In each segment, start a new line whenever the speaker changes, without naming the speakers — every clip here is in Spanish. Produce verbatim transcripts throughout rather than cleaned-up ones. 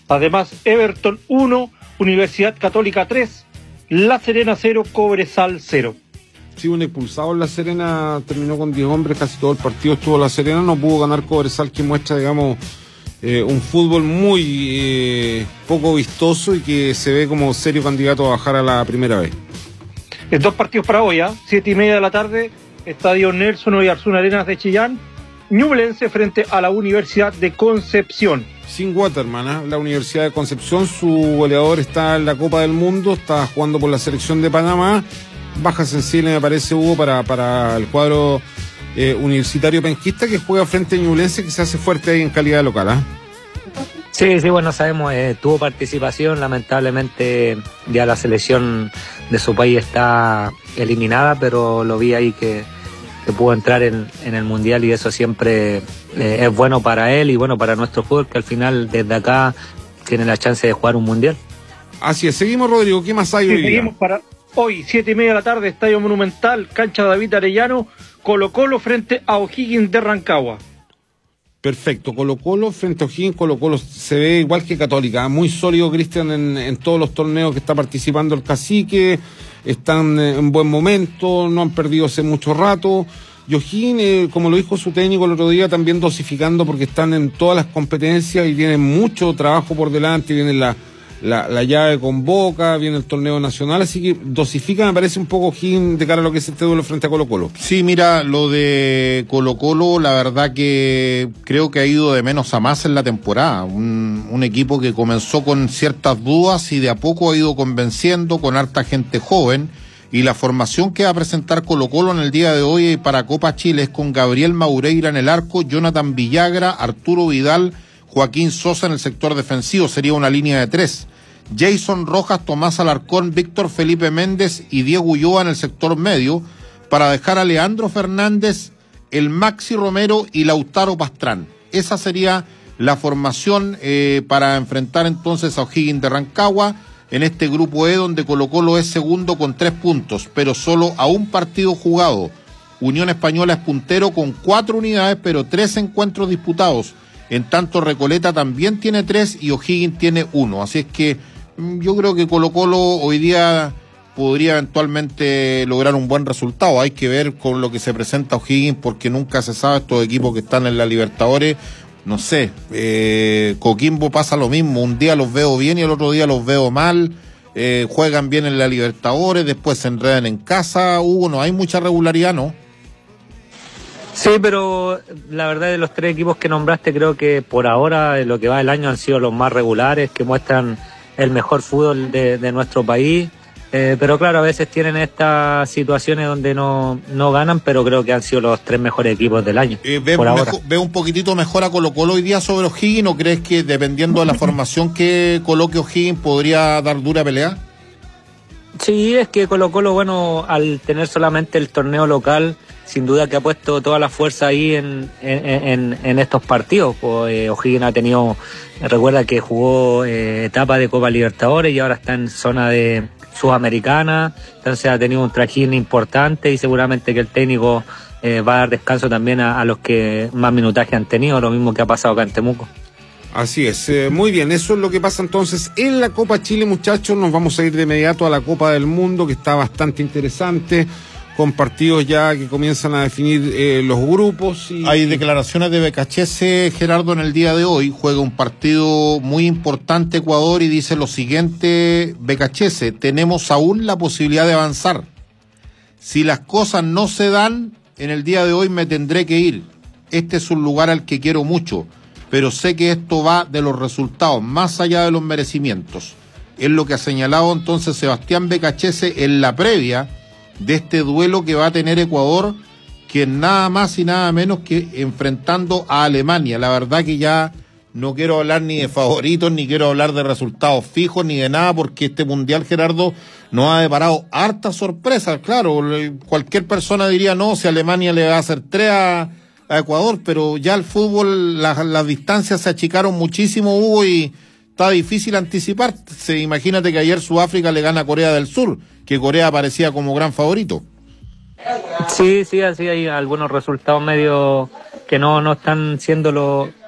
Además, Everton uno, Universidad Católica tres, La Serena cero, Cobresal cero.
Sí, un expulsado en La Serena, terminó con diez hombres, casi todo el partido estuvo La Serena, no pudo ganar Cobresal, que muestra, digamos, eh, un fútbol muy eh, poco vistoso y que se ve como serio candidato a bajar a la primera vez.
Es dos partidos para hoy, ¿eh? Siete y media de la tarde, Estadio Nelson Oyarzún Arenas de Chillán, Ñublense frente a la Universidad de Concepción.
Sin Waterman, ¿eh? La Universidad de Concepción, su goleador está en la Copa del Mundo, está jugando por la selección de Panamá. Baja sensible, me parece, Hugo, para, para el cuadro eh, universitario penquista, que juega frente a Ñublense, que se hace fuerte ahí en calidad local, ¿eh?
Sí, sí, bueno, sabemos, eh, tuvo participación, lamentablemente ya la selección de su país está eliminada, pero lo vi ahí que, que pudo entrar en, en el Mundial y eso siempre eh, es bueno para él y bueno para nuestro fútbol, que al final desde acá tiene la chance de jugar un Mundial.
Así es, seguimos, Rodrigo, ¿qué más hay
Sí,
hoy día?
seguimos para hoy, siete y media de la tarde, Estadio Monumental, cancha David Arellano, Colo Colo frente a O'Higgins de Rancagua.
Perfecto, Colo Colo frente a O'Higgins. Colo Colo se ve igual que Católica, muy sólido, Cristian, en, en todos los torneos que está participando el Cacique, están en buen momento, no han perdido hace mucho rato. Y O'Higgins, eh, como lo dijo su técnico el otro día, también dosificando porque están en todas las competencias y tienen mucho trabajo por delante, viene la, la, la llave con Boca, viene el torneo nacional, así que dosifica, me parece, un poco O'Higgins de cara a lo que es este duelo frente a Colo Colo.
Sí, mira, lo de Colo Colo, la verdad que creo que ha ido de menos a más en la temporada. Un, un equipo que comenzó con ciertas dudas y de a poco ha ido convenciendo con harta gente joven. Y la formación que va a presentar Colo Colo en el día de hoy para Copa Chile es con Gabriel Maureira en el arco, Jonathan Villagra, Arturo Vidal, Joaquín Sosa en el sector defensivo, sería una línea de tres. Jason Rojas, Tomás Alarcón, Víctor Felipe Méndez y Diego Ulloa en el sector medio, para dejar a Leandro Fernández, el Maxi Romero y Lautaro Pastrán. Esa sería la formación eh, para enfrentar entonces a O'Higgins de Rancagua en este grupo E, donde Colo Colo es segundo con tres puntos, pero solo a un partido jugado. Unión Española es puntero con cuatro unidades, pero tres encuentros disputados. En tanto, Recoleta también tiene tres y O'Higgins tiene uno. Así es que yo creo que Colo Colo hoy día podría eventualmente lograr un buen resultado. Hay que ver con lo que se presenta O'Higgins, porque nunca se sabe, estos equipos que están en la Libertadores, no sé, eh, Coquimbo pasa lo mismo, un día los veo bien y el otro día los veo mal, eh, juegan bien en la Libertadores, después se enredan en casa. Hugo, no hay mucha regularidad, ¿no?
Sí, pero la verdad, de los tres equipos que nombraste, creo que por ahora, en lo que va del año, han sido los más regulares, que muestran el mejor fútbol de, de nuestro país. Eh, pero claro, a veces tienen estas situaciones donde no, no ganan, pero creo que han sido los tres mejores equipos del año.
Eh, ¿Ve,
por ahora.
Mejor, ¿Ve un poquitito mejor a Colo Colo hoy día sobre O'Higgins, o crees que dependiendo de la formación que coloque O'Higgins podría dar dura pelea?
Sí, es que Colo Colo, bueno, al tener solamente el torneo local, sin duda que ha puesto toda la fuerza ahí en, en, en, en estos partidos. Pues, eh, O'Higgins ha tenido, recuerda que jugó eh, etapa de Copa Libertadores y ahora está en zona de Sudamericana, entonces ha tenido un trajín importante y seguramente que el técnico eh, va a dar descanso también a, a los que más minutaje han tenido, lo mismo que ha pasado acá en Temuco.
Así es, eh, muy bien, eso es lo que pasa entonces en la Copa Chile, muchachos. Nos vamos a ir de inmediato a la Copa del Mundo, que está bastante interesante, con partidos ya que comienzan a definir eh, los grupos. Y...
Hay declaraciones de Becachese, Gerardo, en el día de hoy. Juega un partido muy importante Ecuador y dice lo siguiente: Becachese, tenemos aún la posibilidad de avanzar. Si las cosas no se dan, en el día de hoy me tendré que ir. Este es un lugar al que quiero mucho, pero sé que esto va de los resultados, más allá de los merecimientos. Es lo que ha señalado entonces Sebastián Becachese en la previa de este duelo que va a tener Ecuador, que es nada más y nada menos que enfrentando a Alemania. La verdad que ya no quiero hablar ni de favoritos, ni quiero hablar de resultados fijos, ni de nada, porque este Mundial, Gerardo, nos ha deparado hartas sorpresas. Claro, cualquier persona diría, no, si Alemania le va a hacer tres a, a Ecuador, pero ya el fútbol, las, las distancias se achicaron muchísimo, Hugo, y está difícil anticiparse. Imagínate que ayer Sudáfrica le gana a Corea del Sur, que Corea aparecía como gran favorito.
Sí, sí, así hay algunos resultados medios que no, no están siendo lo,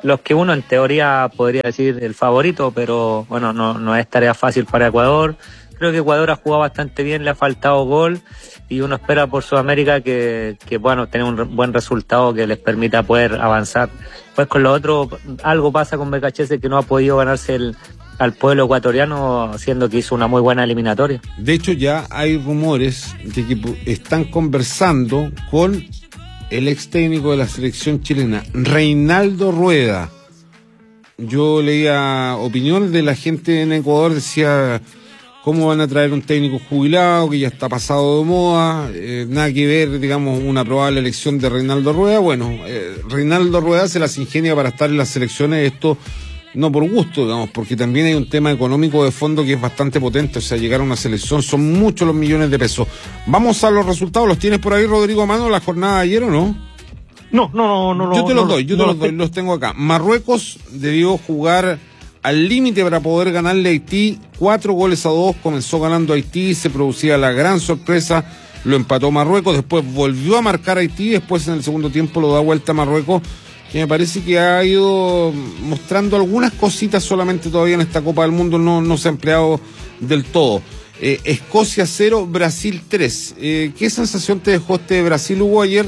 los que uno en teoría podría decir el favorito, pero bueno, no, no es tarea fácil para Ecuador. Creo que Ecuador ha jugado bastante bien, le ha faltado gol y uno espera por Sudamérica que, que bueno, tener un buen resultado que les permita poder avanzar. Pues con lo otro, algo pasa con Becachese que no ha podido ganarse el, al pueblo ecuatoriano, siendo que hizo una muy buena eliminatoria.
De hecho, ya hay rumores de que están conversando con el ex técnico de la selección chilena, Reinaldo Rueda. Yo leía opiniones de la gente en Ecuador, decía cómo van a traer un técnico jubilado que ya está pasado de moda, eh, nada que ver, digamos, una probable elección de Reinaldo Rueda. Bueno, eh, Reinaldo Rueda se las ingenia para estar en las selecciones, esto no por gusto, digamos, porque también hay un tema económico de fondo que es bastante potente, o sea, llegar a una selección son muchos los millones de pesos. Vamos a los resultados, ¿los tienes por ahí, Rodrigo, a mano, la jornada de ayer o no?
No, no, no, no.
Yo te los
no,
doy, yo
no,
te los
no,
doy, los tengo acá. Marruecos debió jugar al límite para poder ganarle a Haití, cuatro goles a dos, comenzó ganando Haití, se producía la gran sorpresa, lo empató Marruecos, después volvió a marcar Haití, después en el segundo tiempo lo da vuelta a Marruecos, que me parece que ha ido mostrando algunas cositas solamente todavía en esta Copa del Mundo, no, no se ha empleado del todo. Eh, Escocia cero, Brasil tres. Eh, ¿Qué sensación te dejó este Brasil, Hugo, ayer?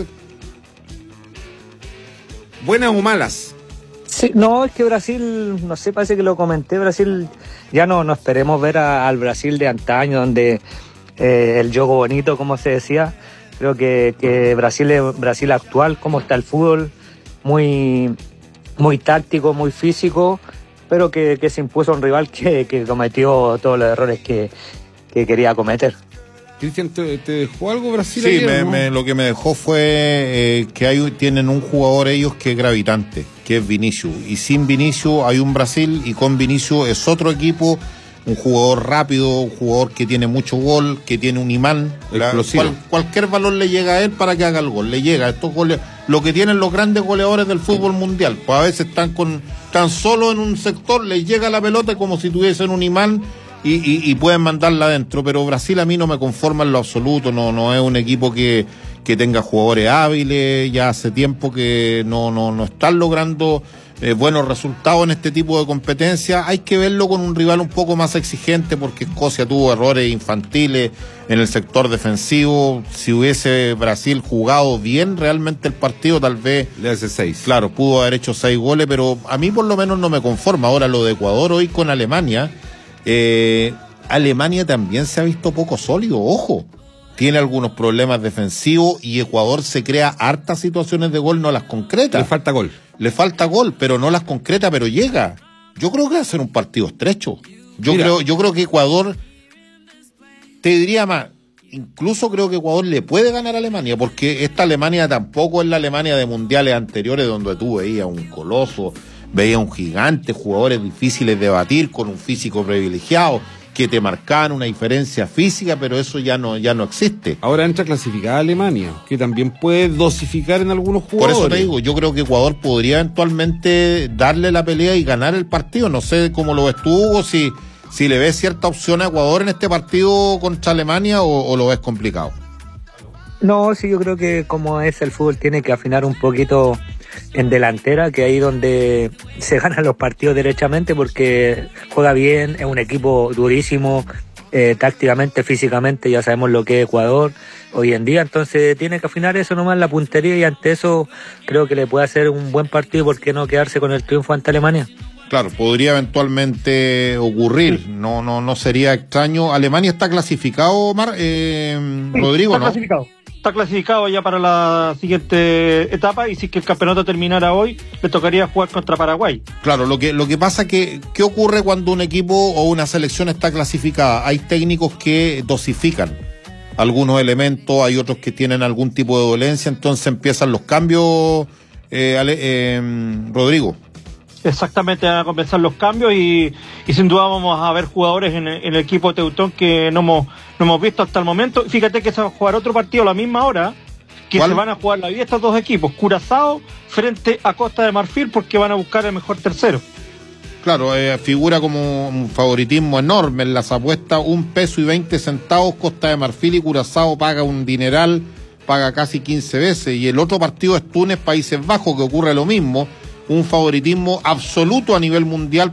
¿Buenas o malas?
Sí, no, es que Brasil, no sé, parece que lo comenté, Brasil, ya no, no esperemos ver a, al Brasil de antaño, donde eh, el juego bonito, como se decía. Creo que, que Brasil, Brasil actual, como está el fútbol, muy, muy táctico, muy físico, pero que, que se impuso a un rival que, que cometió todos los errores que, que quería cometer.
Cristian, ¿te, te dejó algo Brasil
Sí,
ayer,
me,
¿no?
me, lo que me dejó fue eh, que hay, tienen un jugador ellos que es gravitante, que es Vinicius. Y sin Vinicius hay un Brasil y con Vinicius es otro equipo, un jugador rápido, un jugador que tiene mucho gol, que tiene un imán. La, cual, cualquier balón le llega a él para que haga el gol. Le llega estos goles, lo que tienen los grandes goleadores del fútbol mundial. Pues a veces están con tan solo en un sector, les llega la pelota como si tuviesen un imán. Y, y, y pueden mandarla adentro, pero Brasil a mí no me conforma en lo absoluto, no, no es un equipo que, que tenga jugadores hábiles, ya hace tiempo que no, no, no están logrando eh, buenos resultados en este tipo de competencia. Hay que verlo con un rival un poco más exigente, porque Escocia tuvo errores infantiles en el sector defensivo. Si hubiese Brasil jugado bien realmente el partido, tal vez
le hace seis.
Claro, pudo haber hecho seis goles, pero a mí por lo menos no me conforma. Ahora lo de Ecuador hoy con Alemania, Eh, Alemania también se ha visto poco sólido, ojo, tiene algunos problemas defensivos y Ecuador se crea hartas situaciones de gol, no las concreta.
Le falta gol.
Le falta gol, pero no las concreta, pero llega. Yo creo que va a ser un partido estrecho. Yo
Mira.
creo, yo creo que Ecuador, te diría más, incluso creo que Ecuador le puede ganar a Alemania, porque esta Alemania tampoco es la Alemania de mundiales anteriores donde tú veías un coloso, veía un gigante, jugadores difíciles de batir, con un físico privilegiado, que te marcaban una diferencia física, pero eso ya no, ya no existe.
Ahora entra clasificada Alemania, que también puede dosificar en algunos jugadores.
Por eso te digo, yo creo que Ecuador podría eventualmente darle la pelea y ganar el partido. No sé cómo lo ves tú, Hugo, si, si le ves cierta opción a Ecuador en este partido contra Alemania o, o lo ves complicado.
No, sí, yo creo que como es el fútbol, tiene que afinar un poquito en delantera, que ahí donde se ganan los partidos derechamente, porque juega bien, es un equipo durísimo, eh, tácticamente, físicamente, ya sabemos lo que es Ecuador hoy en día, entonces tiene que afinar eso nomás, la puntería, y ante eso creo que le puede hacer un buen partido. ¿Por qué no quedarse con el triunfo ante Alemania?
Claro, podría eventualmente ocurrir, no, no, no sería extraño. Alemania está clasificado, Mar, eh,
sí,
Rodrigo,
está
¿no?
Clasificado. Está clasificado ya para la siguiente etapa, y si es que el campeonato terminara hoy, le tocaría jugar contra Paraguay.
Claro, lo que, lo que pasa que, ¿qué ocurre cuando un equipo o una selección está clasificada? Hay técnicos que dosifican algunos elementos, hay otros que tienen algún tipo de dolencia, entonces empiezan los cambios, eh, Ale, eh, Rodrigo.
Exactamente, van a comenzar los cambios y, y sin duda vamos a ver jugadores en el, en el equipo teutón que no hemos, no hemos visto hasta el momento. Fíjate que se va a jugar otro partido a la misma hora, que
¿Cuál?
Se van a jugar la vida estos dos equipos, Curazao frente a Costa de Marfil, porque van a buscar el mejor tercero.
Claro, eh, figura como un favoritismo enorme en las apuestas, un peso y veinte centavos, Costa de Marfil, y Curazao paga un dineral, paga casi quince veces, y el otro partido es Túnez, Países Bajos, que ocurre lo mismo. un favoritismo absoluto a nivel mundial